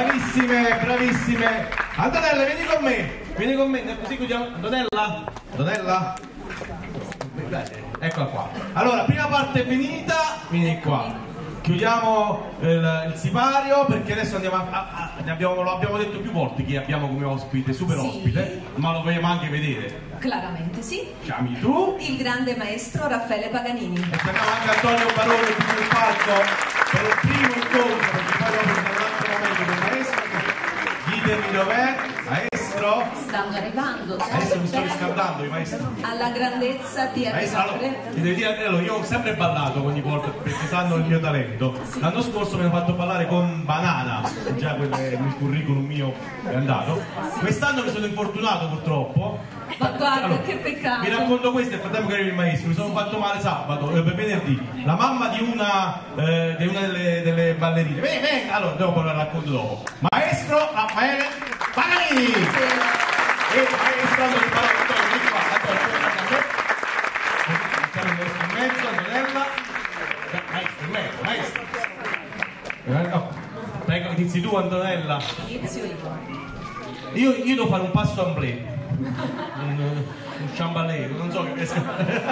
Bravissime, bravissime. Antonella, vieni con me, così chiudiamo. Antonella? Eccola qua. Allora, prima parte finita, vieni qua. Chiudiamo il sipario perché adesso andiamo lo abbiamo detto più volte che abbiamo come ospite, super ospite, ma lo vogliamo anche vedere. Claramente sì. Chiami tu? Il grande maestro Raffaele Paganini. E chiamiamo anche Antonio Barone qui sul palco per il primo incontro, perché poi dopo c'è un altro momento del maestro. Ditemi dov'è, maestro? Stanno arrivando. Adesso mi sto riscaldando, maestro. Alla grandezza di arrivare. Ti devo dire, io ho sempre ballato ogni volta perché sanno il mio talento. L'anno scorso mi hanno fatto ballare con Banana, già il curriculum mio è andato. Quest'anno mi sono infortunato purtroppo. Ma guarda, che peccato. Vi racconto questo nel frattempo che arriva il maestro. Mi sono fatto male sabato, per venerdì. La mamma di una delle ballerine. Vieni, allora dopo la racconto dopo. Maestro Raffaele Paganini. E maestro Antonio Barone, vieni qua, Antonio, mettiamo in mezzo, Antonella. Maestro. No. Prego, inizi tu, Antonella. Inizio io. Io devo fare un passo amblè. Un ciambalero, non so che riesco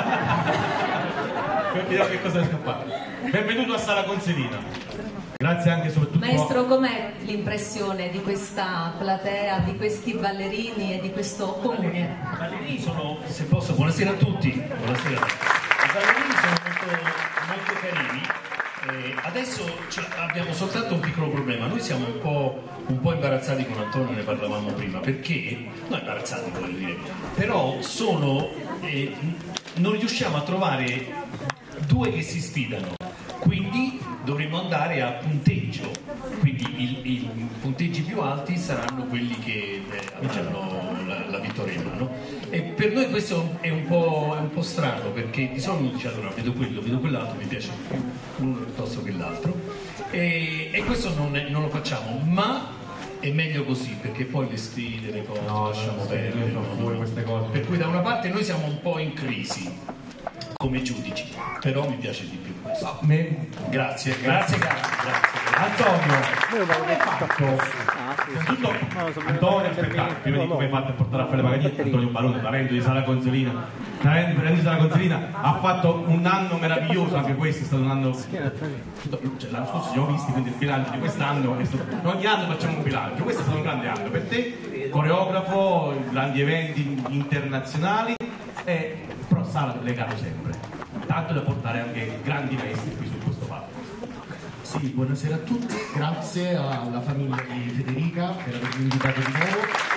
vediamo che cosa riesco a fare. Benvenuto a Sala Consilina. Grazie anche soprattutto. Maestro, com'è l'impressione di questa platea, di questi ballerini e di questo comune? I ballerini sono, se posso, buonasera a tutti. Buonasera. I ballerini sono molto carini. Adesso abbiamo soltanto un piccolo problema. Noi siamo un po' imbarazzati con Antonio, ne parlavamo prima, perché no, imbarazzati voglio dire, però non riusciamo a trovare due che si sfidano, quindi dovremmo andare a punteggio, quindi i punteggi più alti saranno quelli che avranno la vittorella, no? E per noi questo è un po' strano, perché di solito diciamo no, vedo quell'altro, mi piace più uno piuttosto che l'altro, e questo non lo facciamo, ma è meglio così, perché poi le sfide, le cose lasciamo perdere, queste cose. Per cui da una parte noi siamo un po' in crisi come giudici, però mi piace di più questo. Grazie. Antonio, come hai fatto? Innanzitutto, Antonio, aspetta, prima di come hai fatto a portare a fare Paganini, Antonio Barone, talento di Sala Consilina, ha fatto un anno meraviglioso, anche questo è stato un anno, l'anno scorso ci siamo visti, quindi il bilancio di quest'anno, ogni anno facciamo un bilancio, questo è stato un grande anno per te, coreografo, grandi eventi internazionali, però Sala legato sempre, tanto da portare anche grandi maestri qui su questo palco. Sì, buonasera a tutti, grazie alla famiglia di Federica per avermi invitato di nuovo.